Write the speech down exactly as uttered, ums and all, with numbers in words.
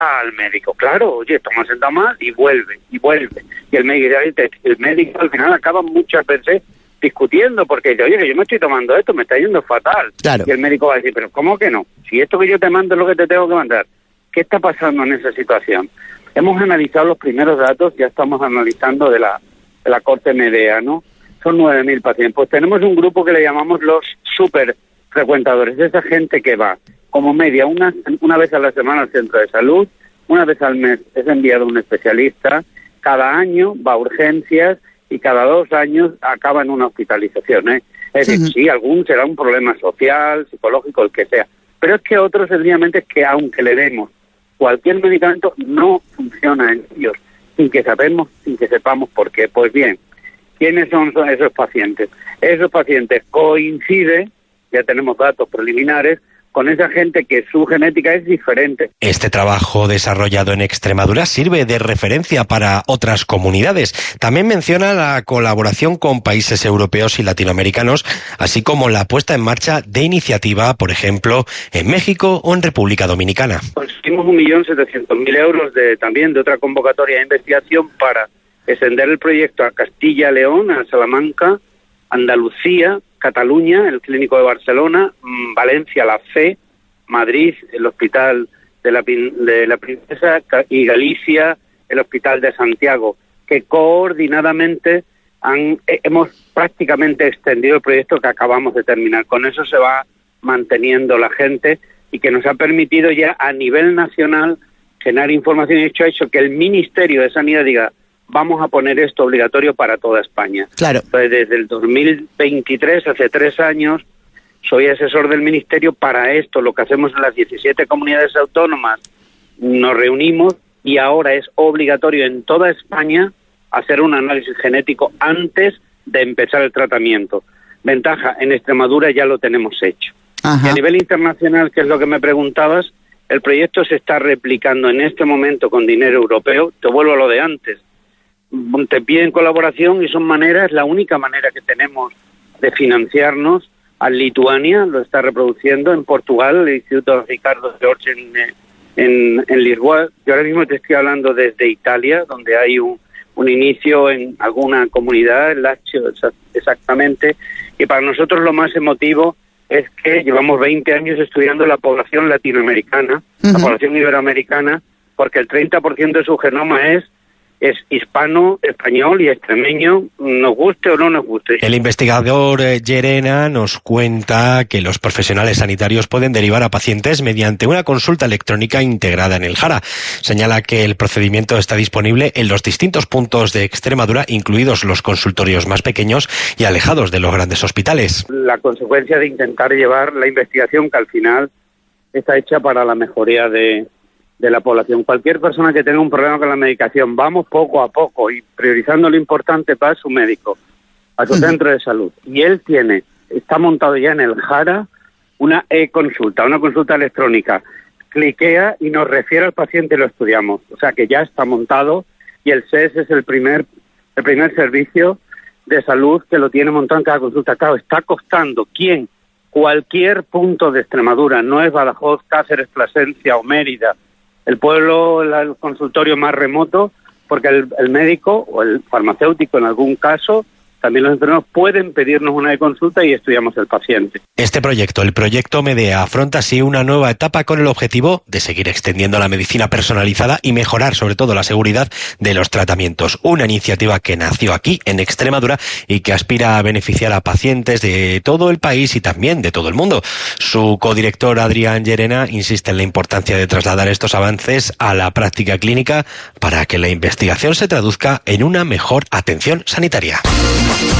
al médico. Claro, oye, esto me ha sentado mal y vuelve, y vuelve. Y el médico, el médico al final acaba muchas veces discutiendo porque dice, oye, que yo me estoy tomando esto, me está yendo fatal. Claro. Y el médico va a decir, pero ¿cómo que no? Si esto que yo te mando es lo que te tengo que mandar. ¿Qué está pasando en esa situación? Hemos analizado los primeros datos, ya estamos analizando de la, de la Corte Medea, ¿no? Son nueve mil pacientes. Pues tenemos un grupo que le llamamos los super frecuentadores, esa gente que va como media una, una vez a la semana al centro de salud, una vez al mes es enviado un especialista, cada año va a urgencias y cada dos años acaba en una hospitalización, ¿eh? Es decir, uh-huh. sí, algún será un problema social, psicológico, el que sea, pero es que otros sencillamente es que aunque le demos cualquier medicamento no funciona en ellos, sin que sabemos, sin que sepamos por qué. Pues bien, ¿quiénes son esos pacientes? Esos pacientes coinciden, ya tenemos datos preliminares, con esa gente que su genética es diferente. Este trabajo desarrollado en Extremadura sirve de referencia para otras comunidades. También menciona la colaboración con países europeos y latinoamericanos, así como la puesta en marcha de iniciativa, por ejemplo, en México o en República Dominicana. Conseguimos un millón setecientos mil euros de, también de otra convocatoria de investigación para extender el proyecto a Castilla, León, a Salamanca, Andalucía, Cataluña, el Clínico de Barcelona, Valencia, la Fe, Madrid, el Hospital de la, de la Princesa y Galicia, el Hospital de Santiago, que coordinadamente han, hemos prácticamente extendido el proyecto que acabamos de terminar. Con eso se va manteniendo la gente y que nos ha permitido ya a nivel nacional generar información y hecho, hecho que el Ministerio de Sanidad diga, vamos a poner esto obligatorio para toda España. Claro. Entonces, desde el dos mil veintitrés, hace tres años, soy asesor del Ministerio para esto. Lo que hacemos en las diecisiete comunidades autónomas, nos reunimos y ahora es obligatorio en toda España hacer un análisis genético antes de empezar el tratamiento. Ventaja, en Extremadura ya lo tenemos hecho. Ajá. Y a nivel internacional, que es lo que me preguntabas, el proyecto se está replicando en este momento con dinero europeo. Te vuelvo a lo de antes. Te piden colaboración y son maneras, la única manera que tenemos de financiarnos. A Lituania lo está reproduciendo, en Portugal, el Instituto Ricardo George en, en, en Lisboa. Yo ahora mismo te estoy hablando desde Italia, donde hay un, un inicio en alguna comunidad, en Lazio exactamente, y para nosotros lo más emotivo es que llevamos veinte años estudiando la población latinoamericana, uh-huh. la población iberoamericana, porque el treinta por ciento de su genoma es es hispano, español y extremeño, nos guste o no nos guste. El investigador Llerena nos cuenta que los profesionales sanitarios pueden derivar a pacientes mediante una consulta electrónica integrada en el Jara. Señala que el procedimiento está disponible en los distintos puntos de Extremadura, incluidos los consultorios más pequeños y alejados de los grandes hospitales. La consecuencia de intentar llevar la investigación que al final está hecha para la mejoría de... de la población. Cualquier persona que tenga un problema con la medicación, vamos poco a poco y priorizando lo importante para su médico, a su centro de salud. Y él tiene, está montado ya en el Jara, una e-consulta, una consulta electrónica. Cliquea y nos refiere al paciente y lo estudiamos. O sea que ya está montado y el S E S es el primer, el primer servicio de salud que lo tiene montado en cada consulta. Claro, está costando, ¿quién? Cualquier punto de Extremadura, no es Badajoz, Cáceres, Plasencia o Mérida, el pueblo, el consultorio más remoto, porque el, el médico o el farmacéutico en algún caso, también los enfermos pueden pedirnos una consulta y estudiamos el paciente. Este proyecto, el proyecto Medea, afronta así una nueva etapa con el objetivo de seguir extendiendo la medicina personalizada y mejorar sobre todo la seguridad de los tratamientos. Una iniciativa que nació aquí en Extremadura y que aspira a beneficiar a pacientes de todo el país y también de todo el mundo. Su codirector Adrián Llerena insiste en la importancia de trasladar estos avances a la práctica clínica para que la investigación se traduzca en una mejor atención sanitaria.